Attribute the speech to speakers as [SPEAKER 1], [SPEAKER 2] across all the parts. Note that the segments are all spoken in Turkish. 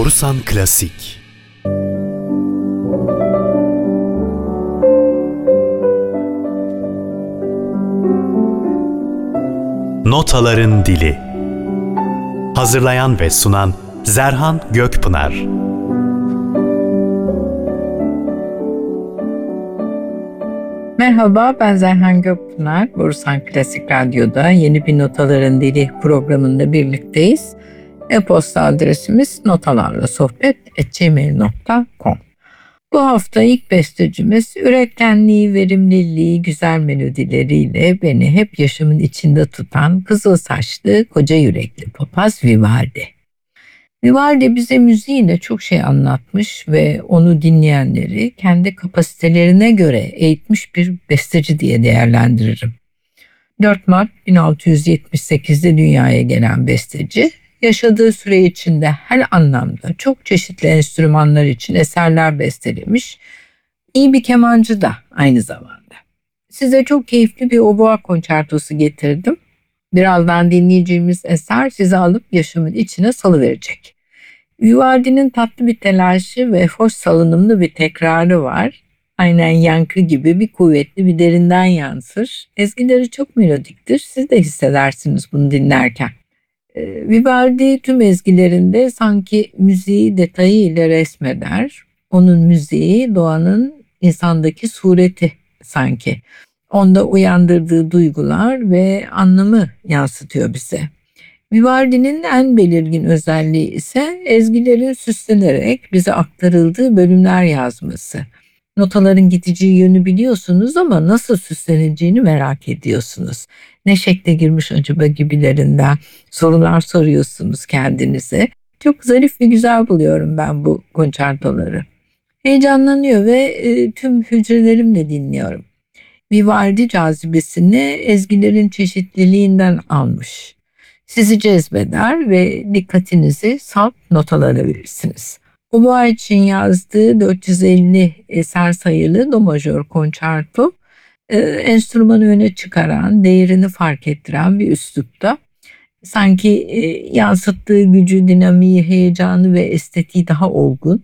[SPEAKER 1] Borusan Klasik. Notaların Dili. Hazırlayan ve sunan Zerhan Gökpınar.
[SPEAKER 2] Merhaba, ben Zerhan Gökpınar. Borusan Klasik Radyo'da yeni bir Notaların Dili programında birlikteyiz. E-posta adresimiz notalarlasohbet@gmail.com. Bu hafta ilk bestecimiz üretkenliği, verimliliği, güzel melodileriyle beni hep yaşamın içinde tutan kızıl saçlı, koca yürekli papaz Vivaldi. Vivaldi bize müziğiyle çok şey anlatmış ve onu dinleyenleri kendi kapasitelerine göre eğitmiş bir besteci diye değerlendiririm. 4 Mart 1678'de dünyaya gelen besteci, yaşadığı süre içinde her anlamda çok çeşitli enstrümanlar için eserler bestelemiş, iyi bir kemancı da aynı zamanda. Size çok keyifli bir oboa konçertosu getirdim. Birazdan dinleyeceğimiz eser sizi alıp yaşamın içine salıverecek. Vivaldi'nin tatlı bir telaşı ve hoş salınımlı bir tekrarı var. Aynen yankı gibi bir kuvvetli bir derinden yansır. Ezgileri çok melodiktir. Siz de hissedersiniz bunu dinlerken. Vivaldi tüm ezgilerinde sanki müziği detayıyla resmeder. Onun müziği doğanın insandaki sureti sanki. Onda uyandırdığı duygular ve anlamı yansıtıyor bize. Vivaldi'nin en belirgin özelliği ise ezgilerin süslenerek bize aktarıldığı bölümler yazması. Notaların gideceği yönü biliyorsunuz ama nasıl süsleneceğini merak ediyorsunuz. Ne şekle girmiş acaba gibilerinden sorular soruyorsunuz kendinize. Çok zarif ve güzel buluyorum ben bu konçertoları. Heyecanlanıyor ve tüm hücrelerimle dinliyorum. Vivaldi cazibesini ezgilerin çeşitliliğinden almış. Sizi cezbeder ve dikkatinizi salt notalara verirsiniz. Oboa için yazdığı 450 eser sayılı do majör konçerto, enstrümanı öne çıkaran, değerini fark ettiren bir üslupta. Sanki yansıttığı gücü, dinamiği, heyecanı ve estetiği daha olgun,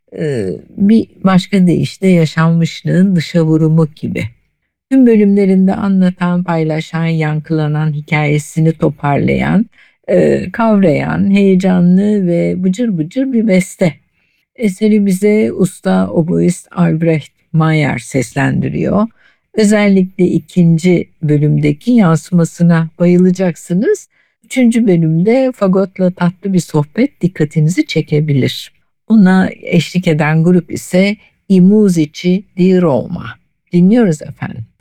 [SPEAKER 2] bir başka deyişle yaşanmışlığın dışa vurumu gibi. Tüm bölümlerinde anlatan, paylaşan, yankılanan, hikayesini toparlayan, kavrayan, heyecanlı ve bıcır bıcır bir beste. Eseri bize usta oboist Albrecht Meyer seslendiriyor. Özellikle ikinci bölümdeki yansımasına bayılacaksınız. Üçüncü bölümde fagotla tatlı bir sohbet dikkatinizi çekebilir. Ona eşlik eden grup ise I Musici di Roma. Dinliyoruz efendim.